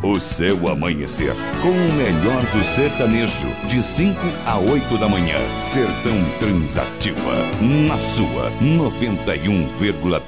O seu amanhecer com o melhor do sertanejo, de 5 a 8 da manhã. Sertão Transativa, na sua 91,3.